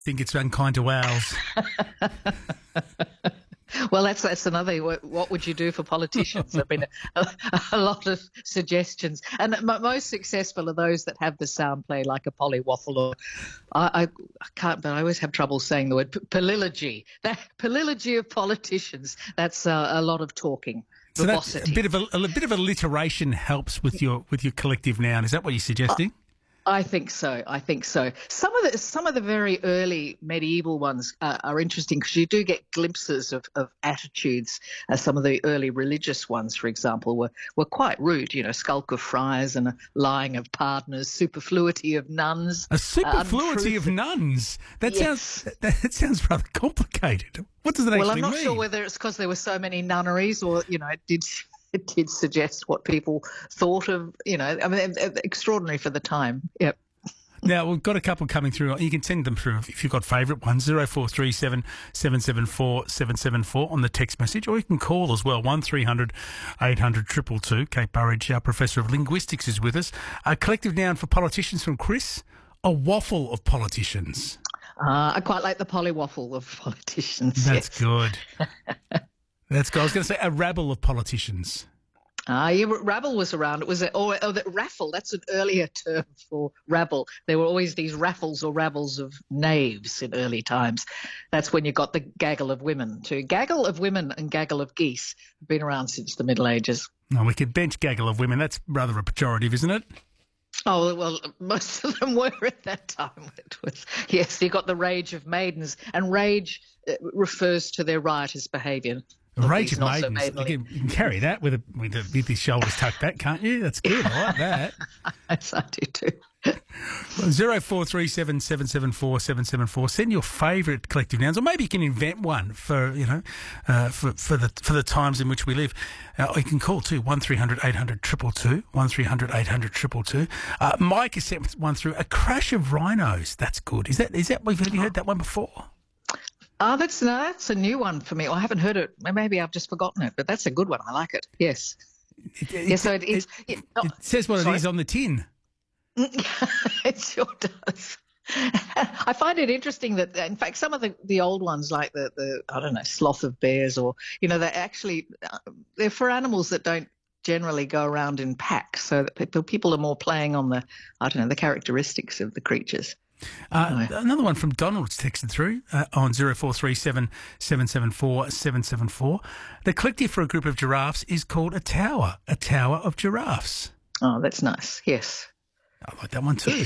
think it's unkind to owls. Well, that's another. What would you do for politicians? There've been a lot of suggestions, and most successful are those that have the sound play like a polywaffle, or I can't, but I always have trouble saying the word palilogy. That palilogy of politicians. That's a lot of talking. So that's a bit of alliteration helps with your collective noun. Is that what you're suggesting? I think so. Some of the very early medieval ones are interesting because you do get glimpses of attitudes. Some of the early religious ones, for example, were quite rude. You know, skulk of friars and a lying of pardoners, superfluity of nuns. A superfluity of nuns. That sounds rather complicated. What does it actually mean? Well, I'm not sure whether it's because there were so many nunneries, or it did suggest what people thought of, I mean, extraordinary for the time. Yep. Now, we've got a couple coming through. You can send them through if you've got favourite ones, 0437 774 774 on the text message, or you can call as well, 1300 800 222. Kate Burridge, our Professor of Linguistics, is with us. A collective noun for politicians from Chris, a waffle of politicians. I quite like the polywaffle of politicians. That's good. That's good. I was going to say a rabble of politicians. Rabble was around. It was that raffle. That's an earlier term for rabble. There were always these raffles or rabbles of knaves in early times. That's when you got the gaggle of women too. Gaggle of women and gaggle of geese have been around since the Middle Ages. No, we could bench gaggle of women. That's rather a pejorative, isn't it? Oh, well, most of them were at that time. It was, yes, you got the rage of maidens, and rage refers to their riotous behaviour. Rage of maidens. You can carry that with his shoulders tucked back, can't you? That's good. I like that. Yes, I do too. 0437 774 774. Send your favourite collective nouns, or maybe you can invent one for for the times in which we live. You can call too, 1300 800 222, 1300 800 222. Mike has sent one through, a crash of rhinos. That's good. Is that have you heard that one before? Oh, that's a new one for me. I haven't heard it. Maybe I've just forgotten it, but that's a good one. I like it. Yes. It says what it is on the tin. It sure does. I find it interesting that, in fact, some of the old ones, like the I don't know, sloth of bears, or they're for animals that don't generally go around in packs, so that people are more playing on the characteristics of the creatures. Another one from Donald's texted through on 0437 774 774. The collective for a group of giraffes is called a tower of giraffes. Oh, that's nice. Yes. I like that one too.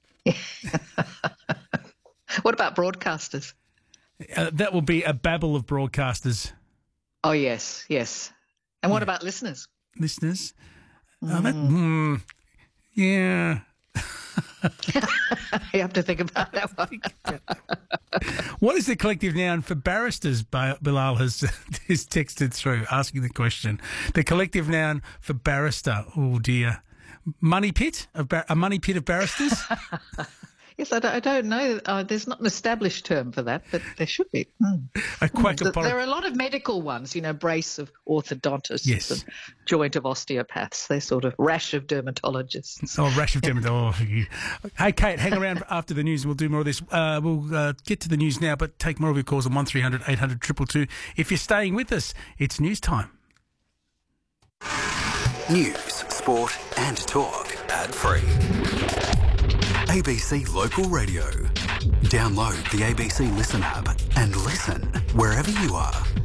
What about broadcasters? That will be a babble of broadcasters. Oh, yes. And what about listeners? Listeners? Yeah. You have to think about that one. What is the collective noun for barristers? Bilal has texted through asking the question. The collective noun for barrister. Oh dear, money pit. A money pit of barristers. Yes, I don't know. There's not an established term for that, but there should be. A quack of There are a lot of medical ones, brace of orthodontists, yes, and joint of osteopaths. They're sort of rash of dermatologists. Oh, rash of dermatologists. Hey, Kate, hang around after the news and we'll do more of this. We'll get to the news now, but take more of your calls on 1300 800 222. If you're staying with us, it's news time. News, sport and talk. Ad-free. ABC Local Radio. Download the ABC Listen app and listen wherever you are.